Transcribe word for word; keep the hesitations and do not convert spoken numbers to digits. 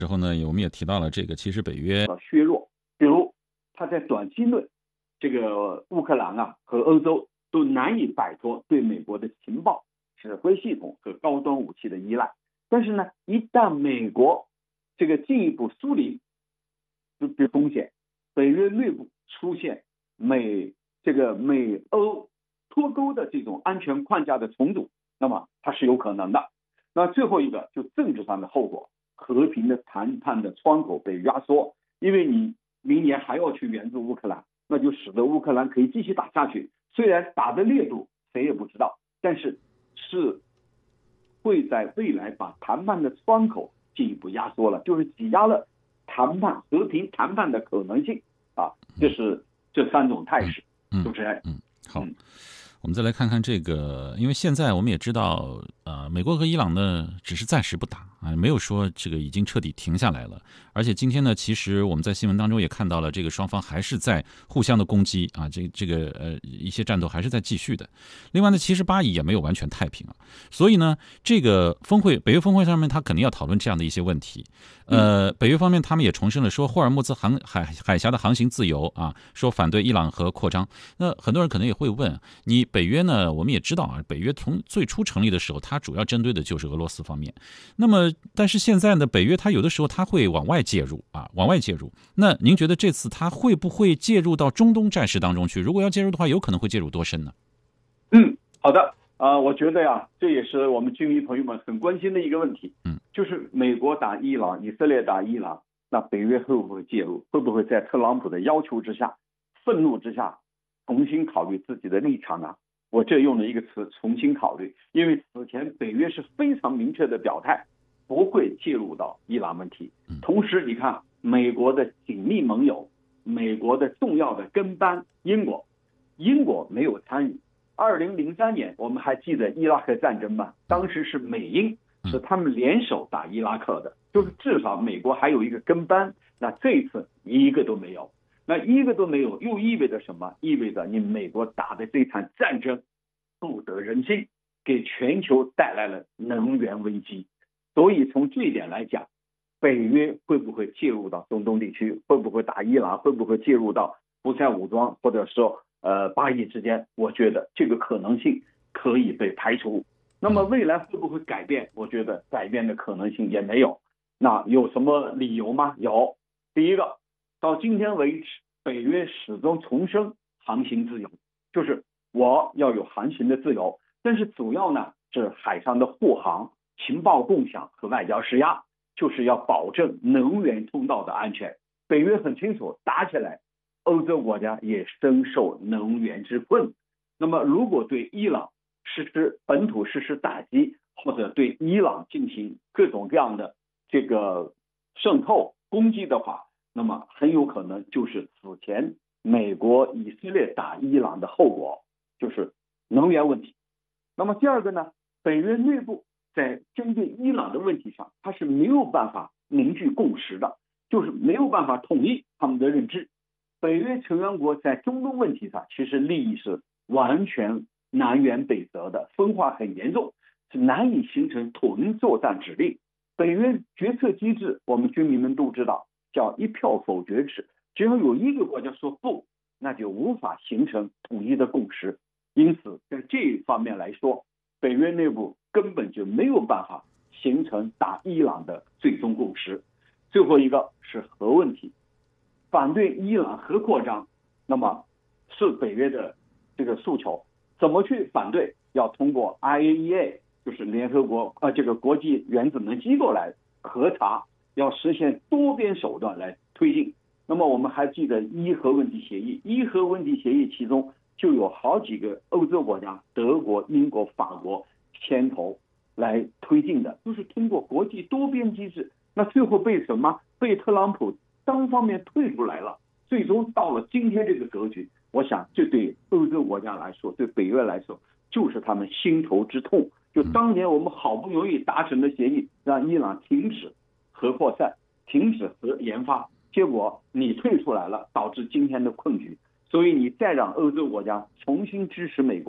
之后呢，我们也提到了这个，其实北约削弱，比如他在短期内，这个乌克兰啊和欧洲都难以摆脱对美国的情报、指挥系统和高端武器的依赖。但是呢，一旦美国这个进一步疏离，就有风险，北约内部出现美这个美欧脱钩的这种安全框架的重组，那么它是有可能的。那最后一个就政治上的后果。和平的谈判的窗口被压缩，因为你明年还要去援助乌克兰，那就使得乌克兰可以继续打下去。虽然打的烈度谁也不知道，但是是会在未来把谈判的窗口进一步压缩了，就是挤压了谈判和平谈判的可能性啊。这是这三种态势。主持人， 嗯，好。我们再来看看这个，因为现在我们也知道，呃，美国和伊朗呢只是暂时不打啊，没有说这个已经彻底停下来了。而且今天呢，其实我们在新闻当中也看到了，这个双方还是在互相的攻击啊，这这个呃一些战斗还是在继续的。另外呢，其实巴以也没有完全太平啊，所以呢，这个峰会北约峰会上面，他肯定要讨论这样的一些问题。呃，北约方面他们也重申了说，霍尔木兹航海海峡的航行自由啊，说反对伊朗核扩张。那很多人可能也会问你。北约呢，我们也知道啊，北约从最初成立的时候，它主要针对的就是俄罗斯方面。那么，但是现在呢，北约它有的时候它会往外介入啊，往外介入。那您觉得这次它会不会介入到中东战事当中去？如果要介入的话，有可能会介入多深呢？ 嗯，好的，啊、呃，我觉得呀，这也是我们军迷朋友们很关心的一个问题。 嗯， 就是美国打伊朗，以色列打伊朗，那北约会不会介入？会不会在特朗普的要求之下、愤怒之下？重新考虑自己的立场啊！我这用了一个词，重新考虑，因为此前北约是非常明确的表态，不会介入到伊朗问题。同时，你看美国的紧密盟友，美国的重要的跟班英国，英国没有参与。二零零三年，我们还记得伊拉克战争吗？当时是美英是他们联手打伊拉克的，就是至少美国还有一个跟班。那这一次一个都没有。那一个都没有，又意味着什么？意味着你美国打的这场战争不得人心，给全球带来了能源危机。所以从这一点来讲，北约会不会介入到中东地区？会不会打伊朗？会不会介入到胡塞武装或者说呃巴以之间？我觉得这个可能性可以被排除。那么未来会不会改变？我觉得改变的可能性也没有。那有什么理由吗？有，第一个。到今天为止，北约始终重申航行自由，就是我要有航行的自由，但是主要呢是海上的护航、情报共享和外交施压，就是要保证能源通道的安全。北约很清楚，打起来，欧洲国家也深受能源之困。那么，如果对伊朗实施本土实施打击，或者对伊朗进行各种各样的这个渗透攻击的话，那么很有可能就是此前美国、以色列打伊朗的后果，就是能源问题。那么第二个呢，北约内部在针对伊朗的问题上，它是没有办法凝聚共识的，就是没有办法统一他们的认知。北约成员国在中东问题上，其实利益是完全南辕北辙的，分化很严重，是难以形成统一作战指令。北约决策机制，我们军民们都知道。叫一票否决制，只要有一个国家说不，那就无法形成统一的共识。因此，在这一方面来说，北约内部根本就没有办法形成打伊朗的最终共识。最后一个是核问题，反对伊朗核扩张，那么是北约的这个诉求。怎么去反对？要通过 I A E A， 就是联合国呃这个国际原子能机构来核查。要实现多边手段来推进。那么我们还记得伊核问题协议，伊核问题协议其中就有好几个欧洲国家，德国、英国、法国牵头来推进的，就是通过国际多边机制。那最后被什么？被特朗普单方面退出来了。最终到了今天这个格局，我想这对欧洲国家来说，对北约来说，就是他们心头之痛。就当年我们好不容易达成的协议，让伊朗停止核扩散，停止核研发，结果你退出来了，导致今天的困局。所以你再让欧洲国家重新支持美国。